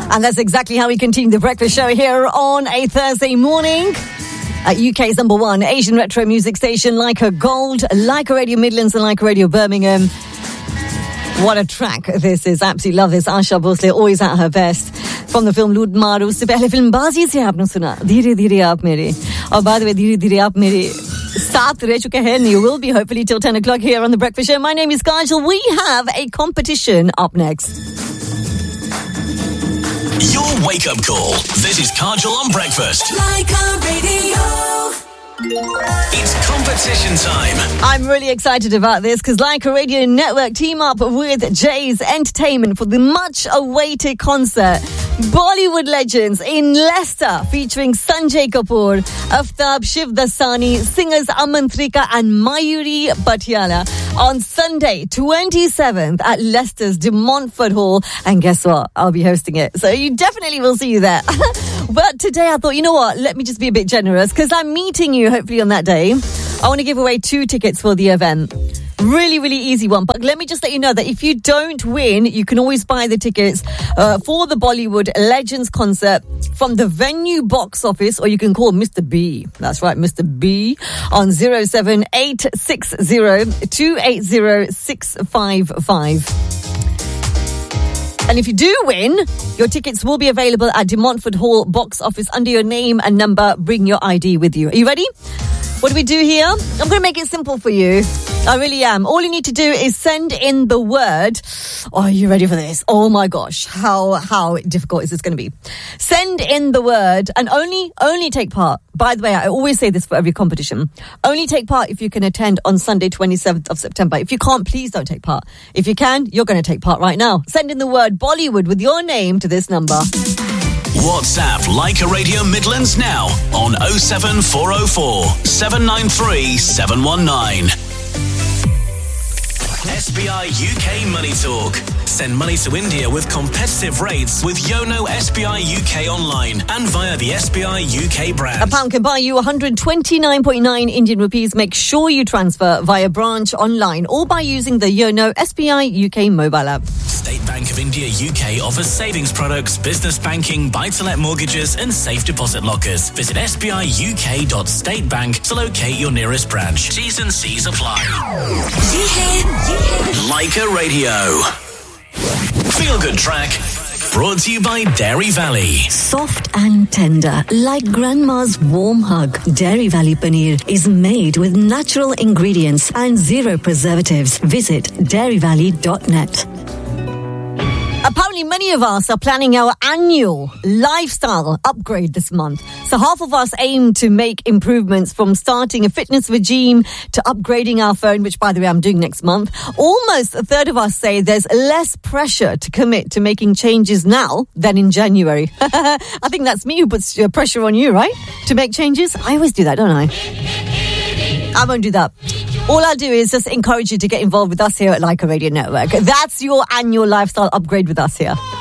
And that's exactly how we continue the breakfast show here on a Thursday morning. At UK's number one Asian retro music station, Leica Gold, Leica Radio Midlands and Leica Radio Birmingham. What a track this is. Absolutely love this. Asha Bhosle, always at her best. From the film Loot Maru. उससे पहले film बाजी से आपने सुना धीरे धीरे आप मेरे. और by the way, धीरे धीरे आप मेरे साथ रह चुके हैं. You will be hopefully till 10 o'clock here on The Breakfast Show. My name is Kajal. We have a competition up next. Your wake-up call. This is Kajal on Breakfast. Leica Radio. It's competition time. I'm really excited about this because Leica Radio Network team up with Jay's Entertainment for the much-awaited concert Bollywood Legends in Leicester featuring Sanjay Kapoor, Aftab Shiv Dasani, singers Amantrika and Mayuri Patiala on Sunday 27th at Leicester's De Montfort Hall. And guess what? I'll be hosting it. So you definitely will see you there. But today I thought, you know what? Let me just be a bit generous because I'm meeting you hopefully on that day. I want to give away 2 tickets for the event. Really, really easy one. But let me just let you know that if you don't win, you can always buy the tickets for the Bollywood Legends concert from the venue box office, or you can call Mr. B. That's right, Mr. B on 07860 280 655. And if you do win, your tickets will be available at De Montfort Hall box office under your name and number. Bring your ID with you. Are you ready? What do we do here? I'm going to make it simple for you. I really am. All you need to do is send in the word. Oh, are you ready for this? Oh my gosh. How difficult is this going to be? Send in the word and only take part. By the way, I always say this for every competition. Only take part if you can attend on Sunday, 27th of September. If you can't, please don't take part. If you can, you're going to take part right now. Send in the word Bollywood with your name to this number. WhatsApp Leica Radio Midlands now on 07404 793 719. SBI UK Money Talk. Send money to India with competitive rates with Yono SBI UK online and via the SBI UK brand. A pound can buy you 129.9 Indian rupees. Make sure you transfer via branch online or by using the Yono SBI UK mobile app. State Bank of India UK offers savings products, business banking, buy-to-let mortgages and safe deposit lockers. Visit sbiuk.statebank to locate your nearest branch. T's and C's apply. Leica Radio. Feel Good Track. Brought to you by Dairy Valley. Soft and tender, like grandma's warm hug. Dairy Valley Paneer is made with natural ingredients and 0 preservatives. Visit dairyvalley.net. Apparently, many of us are planning our annual lifestyle upgrade this month. So half of us aim to make improvements from starting a fitness regime to upgrading our phone, which, by the way, I'm doing next month. Almost a third of us say there's less pressure to commit to making changes now than in January. I think that's me who puts pressure on you, right? To make changes? I always do that, don't I? I won't do that. All I'll do is just encourage you to get involved with us here at Leica Radio Network. That's your annual lifestyle upgrade with us here.